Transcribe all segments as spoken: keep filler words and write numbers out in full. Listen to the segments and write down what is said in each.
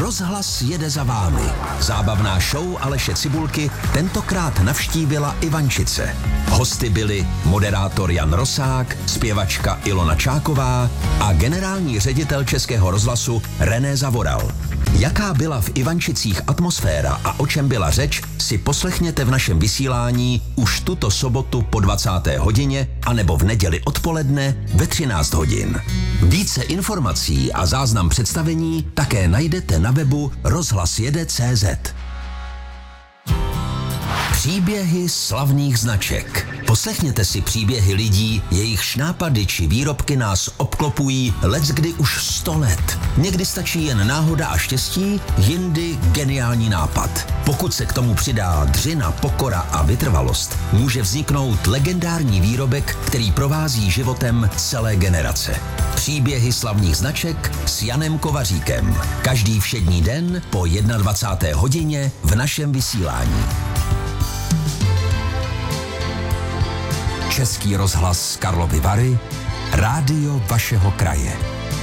Rozhlas jede za vámi. Zábavná show Aleše Cibulky tentokrát navštívila Ivančice. Hosty byli moderátor Jan Rosák, zpěvačka Ilona Čáková a generální ředitel Českého rozhlasu René Zavoral. Jaká byla v Ivančicích atmosféra a o čem byla řeč, si poslechněte v našem vysílání už tuto sobotu po dvacáté hodině anebo v neděli odpoledne ve třináct hodin. Více informací a záznam představení také najdete na webu rozhlas jede tečka cé zet. Příběhy slavných značek. Poslechněte si příběhy lidí, jejichž nápady či výrobky nás obklopují leckdy už sto let. Někdy stačí jen náhoda a štěstí, jindy geniální nápad. Pokud se k tomu přidá dřina, pokora a vytrvalost, může vzniknout legendární výrobek, který provází životem celé generace. Příběhy slavných značek s Janem Kovaříkem. Každý všední den po dvacáté jedné hodině v našem vysílání. Český rozhlas Karlovy Vary, rádio vašeho kraje.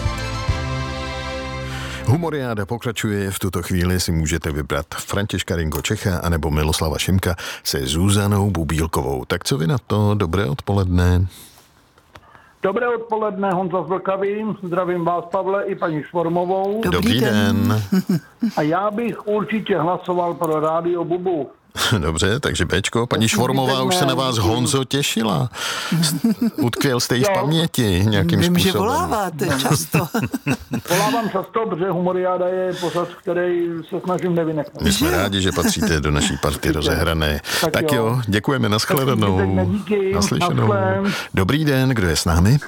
Humoriáda pokračuje, v tuto chvíli si můžete vybrat Františka Ringo Čecha anebo Miloslava Šimka se Zuzanou Bubílkovou. Tak co vy na to? Dobré odpoledne. Dobré odpoledne, Honza z Vlkavý. Zdravím vás, Pavle, i paní Švormovou. Dobrý, Dobrý den. den. A já bych určitě hlasoval pro Rádio Bubu. Dobře, takže Bčko, paní Švormová už se na vás, Honzo, těšila. Utkvěl jste jí v paměti nějakým Vím, způsobem. že voláváte často. Volávám často, protože Humoriáda je pořad, který se snažím nevynechat. My jsme rádi, že patříte do naší party rozehrané. Tak, tak jo. jo, děkujeme, nashledanou. Naslyšenou. Dobrý den, kdo je s námi?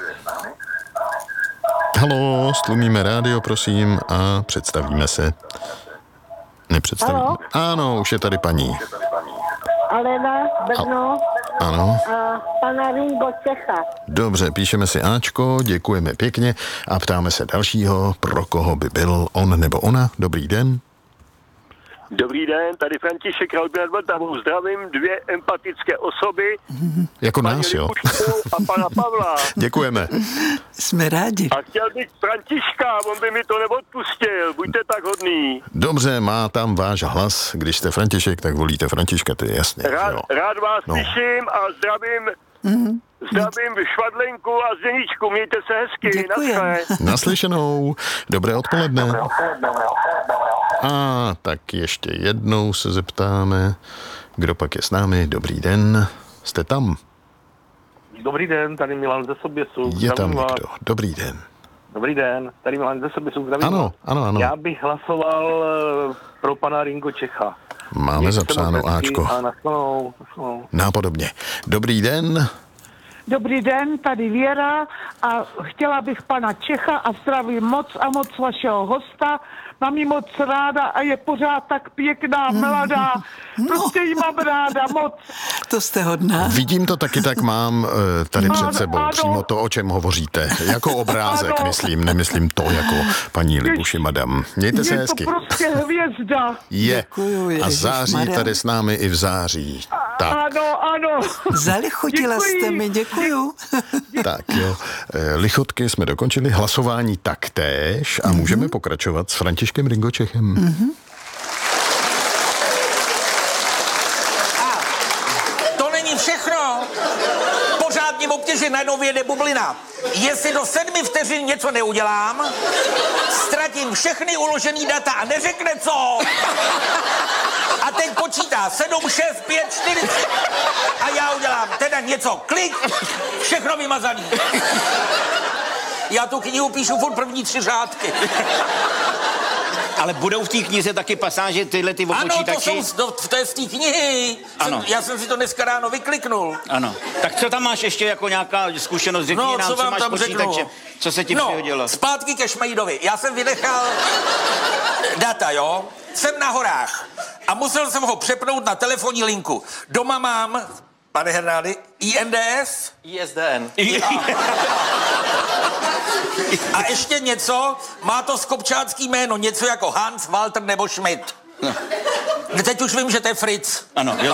Haló, stlumíme rádio, prosím, a představíme se. Nepředstavíme. Halo? Ano, už je tady paní. Alena, Brno. Ano. A pana Ringo Čecha. Dobře, píšeme si Ačko, děkujeme pěkně a ptáme se dalšího, pro koho by byl on nebo ona. Dobrý den. Dobrý den, tady František Raubin nad Vltavou. Zdravím dvě empatické osoby. Jako nás, jo. A pana Pavla. Děkujeme. Jsme rádi. A chtěl bych Františka, on by mi to neodpustil. Buďte tak hodný. Dobře, má tam váš hlas. Když jste František, tak volíte Františka, to je jasné. Rád, jo. rád vás no. slyším a zdravím mm. zdravím Švadlenku a Zdeníčku. Mějte se hezky. Děkujeme. Naslyšenou. Dobré odpoledne. Dobré odpoledne. A tak ještě jednou se zeptáme, kdo pak je s námi. Dobrý den, jste tam? Dobrý den, tady Milan ze Soběsu. Je tam někdo. Dobrý den. Dobrý den, tady Milan ze Soběsu. Zdravím ano, vás. ano, ano. Já bych hlasoval pro pana Ringo Čecha. Máme Mějte zapsáno Ačko. A naschledanou, naschledanou. Nápodobně. Dobrý den. Dobrý den, tady Věra a chtěla bych pana Čecha a zdravím moc a moc vašeho hosta. Mám ji moc ráda a je pořád tak pěkná, mladá. Prostě jí mám ráda moc. To jste hodná. Vidím to taky, tak mám tady ano, před sebou. Ano. Přímo to, o čem hovoříte. Jako obrázek, ano. myslím, nemyslím to jako paní Libuši madam. Mějte se hezky. Je to prostě hvězda. Je. Děkuju, a září Maria. Tady s námi i v září. Tak. Ano, ano. Zalichotila Děkuji. jste mi, děkuju. Tak jo. Lichotky jsme dokončili, hlasování taktéž a mm-hmm. můžeme pokračovat s Františkem Ringo Čechem. Mm-hmm. A to není všechno. Pořád mě obtěží, najednou vyjede bublina. Jestli do sedmi vteřin něco neudělám, ztratím všechny uložený data a neřekne co. A teď počítá sedm, šest, pět, čtyři a já udělám teda něco, klik, všechno vymazaný. Já tu knihu píšu furt první tři řádky. Ale budou v té knize taky pasáže tyhle ty o počítači? Ano, to, jsou, to, to je z té knihy. Ano. Já jsem si to dneska ráno vykliknul. Ano. Tak co tam máš ještě jako nějaká zkušenost? Řekni no, nám, co, co máš tam počítače. Řeknu? Co se ti no, přihodilo? Zpátky ke Šmejdovi. Já jsem vynechal data, jo? Jsem na horách. A musel jsem ho přepnout na telefonní linku. Doma mám, pane Hernády, I N D S? I S D N. A ještě něco, má to skopčácký jméno, něco jako Hans, Walter nebo Schmidt. No. Teď už vím, že to je Fritz. Ano, jo.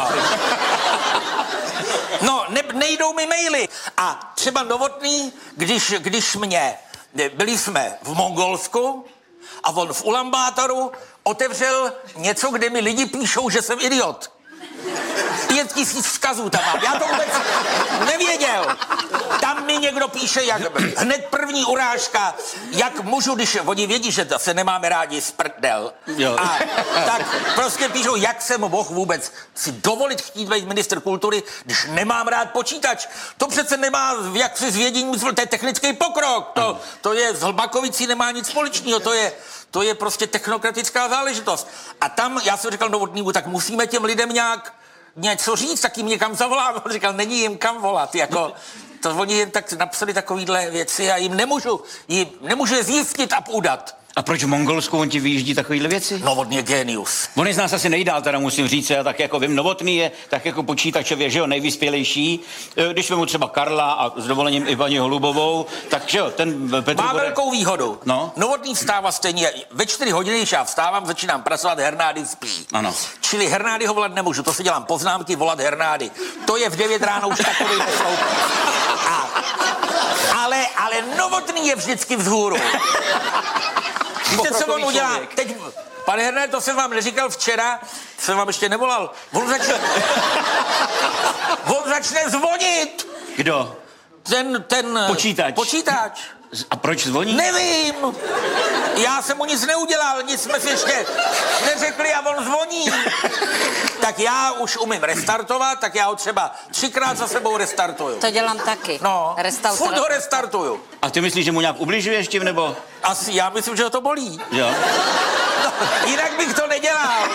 No, ne, nejdou mi maily. A třeba Novotný, když, když mě, byli jsme v Mongolsku a on v Ulambátoru otevřel něco, kde mi lidi píšou, že jsem idiot. Pět tisíc vzkazů tam mám. Já to vůbec nevěděl. Tam mi někdo píše, jak hned první urážka, jak můžu, když oni vědí, že se nemáme rádi z prdel. Jo. A tak prostě píšou, jak jsem mohl vůbec si dovolit chtít být ministr kultury, když nemám rád počítač. To přece nemá, jak si zvědění, to je technický pokrok. To, to je, s Hlbakovicí nemá nic společného, to je... To je prostě technokratická záležitost. A tam, já jsem říkal Novotnýmu, tak musíme těm lidem nějak něco říct, tak jim někam zavolám. On říkal, není jim kam volat, jako, to oni jen tak napsali takovýhle věci a jim nemůžu, jim nemůžu je zjistit a udat. A proč v Mongolsku on ti vyjíždí takovýhle věci? Novotný je génius. On je z nás asi nejdál, teda musím říct, já tak jako vím, Novotný je tak jako počítačově, že jo, nejvyspělejší. Když vemu třeba Karla a s dovolením i paní Holubovou, tak že jo, ten Petr má Borek... velkou výhodu. No. Novotný vstává stejně, ve čtyři hodiny, když já vstávám, začínám pracovat, Hernády spí. Ano. Čili Hernády ho volat nemůžu, to si dělám poznámky, volat Hernády. To je v devět ráno už takový nesloup. A, ale, ale Novotný je vždycky vzhůru. Víte, co on udělá? Teď, pane Herné, to jsem vám neříkal včera, jsem vám ještě nevolal. On začne... on začne zvonit. Kdo? Ten, ten... Počítač. Počítač. A proč zvoní? Nevím. Já jsem mu nic neudělal, nic jsme si ještě neřekli a on zvoní. Tak já už umím restartovat, tak já ho třeba třikrát za sebou restartuju. To dělám taky. No, Restart, furt ho restartuju. A ty myslíš, že mu nějak ubližuješ tím, nebo? Asi, já myslím, že ho to bolí. Jo. No, jinak bych to nedělal.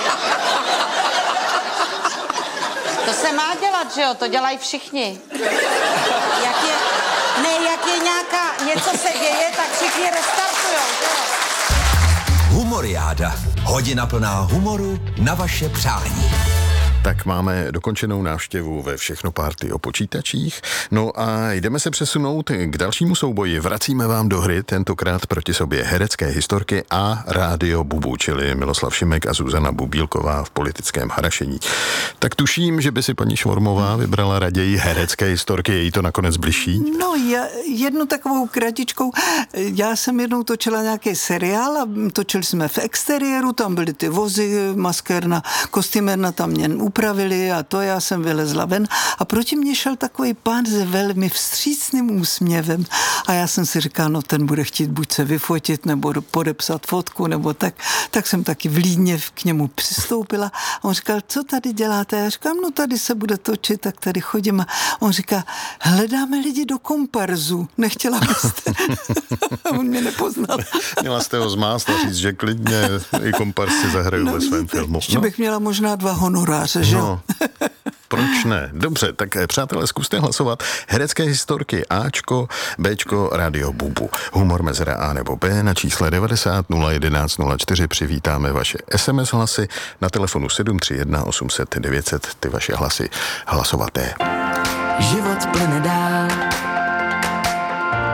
To se má dělat, že jo? To dělají všichni. Jak je, ne, jak je nějaká, něco se děje, tak všichni restartujou, že jo? Humoriáda. Hodina plná humoru na vaše přání. Tak máme dokončenou návštěvu ve Všechno Party o počítačích. No a jdeme se přesunout k dalšímu souboji. Vracíme vám do hry, tentokrát proti sobě herecké historky a Rádio Bubu, čili Miloslav Šimek a Zuzana Bubílková v politickém harašení. Tak tuším, že by si paní Švormová vybrala raději herecké historky, je jí to nakonec bližší? No, já, jednu takovou kratičkou. Já jsem jednou točila nějaký seriál a točili jsme v exteriéru, tam byly ty vozy, maskérna, kostýmerna tam mě upravili a to já jsem vylezla ven a proti mně šel takový pán se velmi vstřícným úsměvem a já jsem si říkala, no ten bude chtít buď se vyfotit nebo podepsat fotku nebo tak, tak jsem taky vlídně k němu přistoupila a on říkal, co tady děláte? Já říkám, no tady se bude točit, tak tady chodím a on říká, hledáme lidi do komparzu, nechtěla byste. On mě nepoznal. Měla jste ho zmást a říct, že klidně i komparsci zahraju no, ve svém filmu. Ještě no. bych měla možná dva honoráře, že jo? No. Proč ne? Dobře, tak přátelé, zkuste hlasovat. Herecké historky Ačko, Bčko, Rádio Bubu. Humor mezera A nebo B na čísle devadesát nula jedenáct nula čtyři. Přivítáme vaše es em es hlasy na telefonu sedm tři jedna osm set devět set. Ty vaše hlasy hlasovaté. Život plyne dál